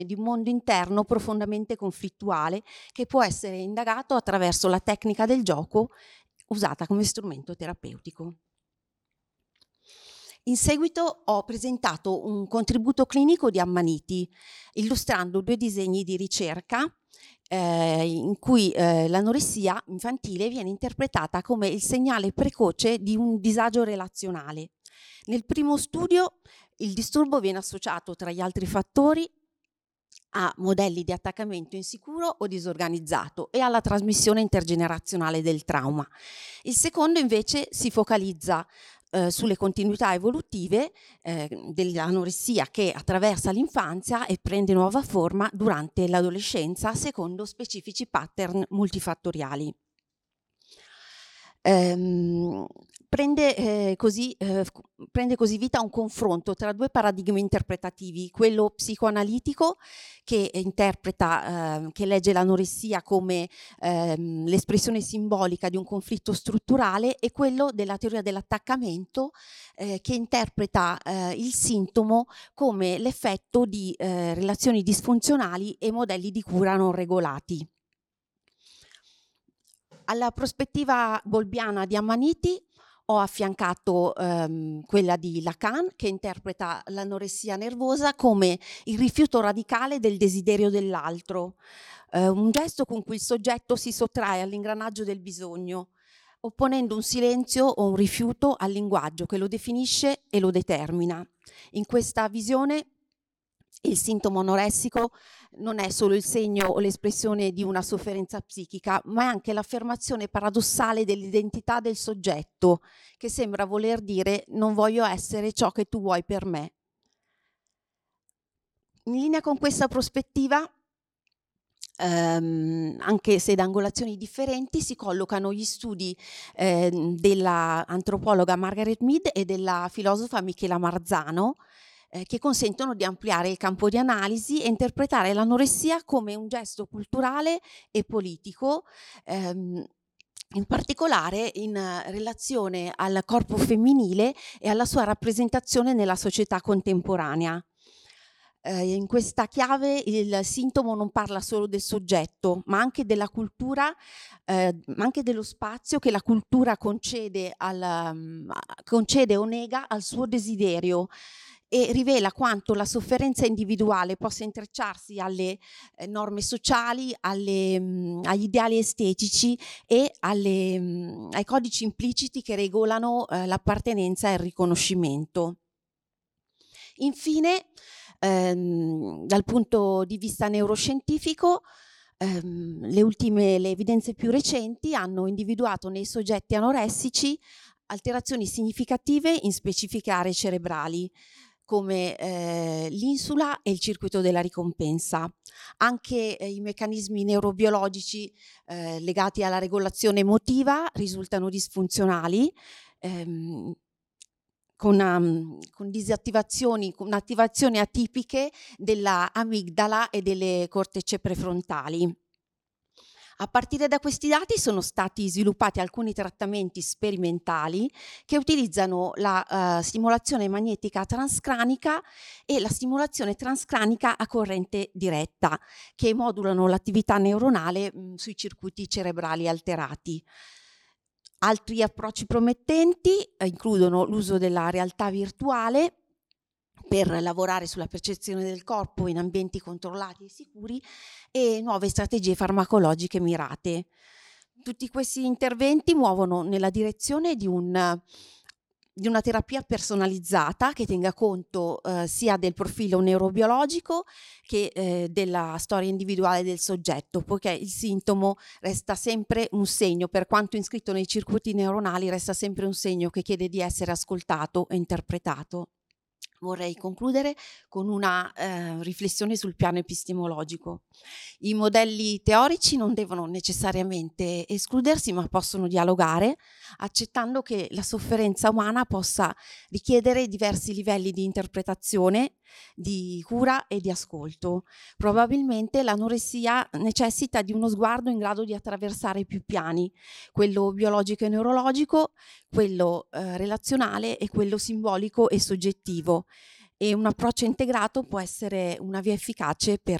di un mondo interno profondamente conflittuale che può essere indagato attraverso la tecnica del gioco usata come strumento terapeutico. In seguito ho presentato un contributo clinico di Ammaniti, illustrando 2 disegni di ricerca in cui l'anoressia infantile viene interpretata come il segnale precoce di un disagio relazionale. Nel primo studio il disturbo viene associato, tra gli altri fattori, a modelli di attaccamento insicuro o disorganizzato e alla trasmissione intergenerazionale del trauma. Il secondo invece si focalizza sulle continuità evolutive dell'anoressia che attraversa l'infanzia e prende nuova forma durante l'adolescenza secondo specifici pattern multifattoriali. Prende così vita un confronto tra 2 paradigmi interpretativi, quello psicoanalitico che interpreta, che legge l'anoressia come l'espressione simbolica di un conflitto strutturale, e quello della teoria dell'attaccamento che interpreta il sintomo come l'effetto di relazioni disfunzionali e modelli di cura non regolati. Alla prospettiva bolbiana di Ammaniti ho affiancato quella di Lacan, che interpreta l'anoressia nervosa come il rifiuto radicale del desiderio dell'altro, un gesto con cui il soggetto si sottrae all'ingranaggio del bisogno, opponendo un silenzio o un rifiuto al linguaggio che lo definisce e lo determina. In questa visione il sintomo anoressico non è solo il segno o l'espressione di una sofferenza psichica, ma è anche l'affermazione paradossale dell'identità del soggetto, che sembra voler dire: non voglio essere ciò che tu vuoi per me. In linea con questa prospettiva, anche se da angolazioni differenti, si collocano gli studi della antropologa Margaret Mead e della filosofa Michela Marzano, che consentono di ampliare il campo di analisi e interpretare l'anoressia come un gesto culturale e politico, in particolare in relazione al corpo femminile e alla sua rappresentazione nella società contemporanea. In questa chiave il sintomo non parla solo del soggetto, ma anche della cultura, ma anche dello spazio che la cultura concede o nega al suo desiderio, e rivela quanto la sofferenza individuale possa intrecciarsi alle norme sociali, agli ideali estetici e ai codici impliciti che regolano l'appartenenza e il riconoscimento. Infine, dal punto di vista neuroscientifico, le evidenze più recenti hanno individuato nei soggetti anoressici alterazioni significative in specifiche aree cerebrali, come l'insula e il circuito della ricompensa. Anche i meccanismi neurobiologici legati alla regolazione emotiva risultano disfunzionali, con disattivazioni, con attivazioni atipiche della amigdala e delle cortecce prefrontali. A partire da questi dati sono stati sviluppati alcuni trattamenti sperimentali che utilizzano la stimolazione magnetica transcranica e la stimolazione transcranica a corrente diretta, che modulano l'attività neuronale sui circuiti cerebrali alterati. Altri approcci promettenti includono l'uso della realtà virtuale per lavorare sulla percezione del corpo in ambienti controllati e sicuri, e nuove strategie farmacologiche mirate. Tutti questi interventi muovono nella direzione di una terapia personalizzata che tenga conto sia del profilo neurobiologico che della storia individuale del soggetto, poiché il sintomo resta sempre un segno, per quanto iscritto nei circuiti neuronali, resta sempre un segno che chiede di essere ascoltato e interpretato. Vorrei concludere con una riflessione sul piano epistemologico. I modelli teorici non devono necessariamente escludersi, ma possono dialogare, accettando che la sofferenza umana possa richiedere diversi livelli di interpretazione, di cura e di ascolto. Probabilmente l'anoressia necessita di uno sguardo in grado di attraversare più piani, quello biologico e neurologico, quello relazionale e quello simbolico e soggettivo. e un approccio integrato può essere una via efficace per